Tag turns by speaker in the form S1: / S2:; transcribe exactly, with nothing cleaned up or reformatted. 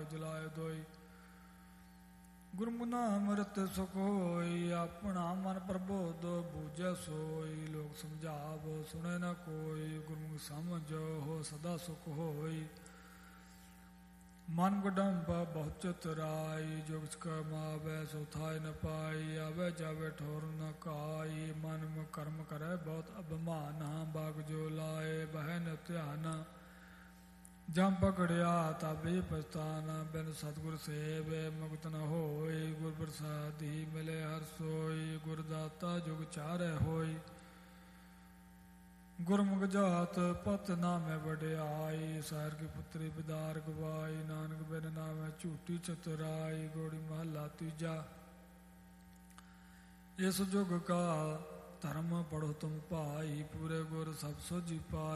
S1: ਜਲਾਏ ਦੋਈ। ਗੁਰਮੁਖ ਨਾਮ ਅੰਮ੍ਰਿਤ ਸੁਖ ਹੋਈ, ਆਪਣਾ ਮਨ ਪ੍ਰਬੋਧ ਬੂਝੈ ਸੋਈ। ਲੋਕ ਸਮਝਾਵ ਸੁਣੇ ਨ ਕੋਈ, ਗੁਰਮੁਖ ਸਮਝੋ ਹੋ ਸਦਾ ਸੁਖ ਹੋਈ। ਮਨ ਗਡੰਬ ਬਹੁਤ ਚਤੁਰਾਈ, ਜੋ ਕਿਛ ਕਮਾਵੈ ਸੋ ਥਾਇ ਨ ਪਾਈ। ਆਵੈ ਜਾਵੈ ਠੌਰ ਨ ਕਾਈ, ਮਨ ਮੁ ਕਰਮ ਕਰੈ ਬਹੁਤ ਅਭਿਮਾਨਾ। ਬਾਗ ਜੋ ਲਾਏ ਬਹਿ ਨ ਧਿਆਨਾ, ਜਮ ਪਕੜਿਆ ਤਾਬੇ ਪਛਤਾਨਾ। ਬਿਨ ਸਤਿਗੁਰ ਸੇਵ ਮੁਕਤ ਨ ਹੋਈ, ਗੁਰ ਪ੍ਰਸਾਦੀ ਮਿਲੇ ਹਰ ਸੋਈ। ਗੁਰ ਦਾਤਾ ਜੁਗ ਚਾਰੈ ਹੋਈ, ਗੁਰਮੁਖ ਜਾਤ ਪਤ ਨਾਮੈ ਵਡਿਆਈ। ਸਾਰ ਕੀ ਪੁੱਤਰੀ ਬਿਦਾਰ ਗਵਾਈ, ਨਾਨਕ ਬਿਨ ਨਾਮੈ ਝੂਠੀ ਚਤੁਰਾਈ। ਗੋੜੀ ਮਹੱਲਾ ਤੀਜਾ। ਇਸ ਜੁਗ ਕਾ ਧਰਮ ਪੜੋ ਤੁਮ ਭਾਈ, ਪੂਰੇ ਗੁਰ ਸਭ ਸੋਝੀ ਪਾਈ।